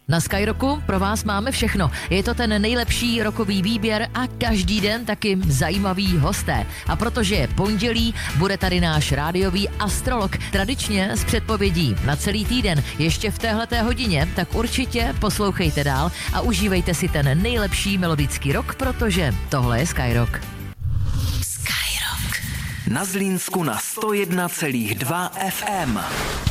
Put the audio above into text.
Na Skyrocku pro vás máme všechno. Je to ten nejlepší rokový výběr a každý den taky zajímavý hosté. A protože je pondělí, bude tady náš rádiový astrolog. Tradičně s předpovědí na celý týden. Ještě v téhleté hodině, tak určitě poslouchejte dál a užívejte si ten nejlepší melodický rock, protože tohle je Skyrock. Skyrock. Na Zlínsku na 101,2 FM.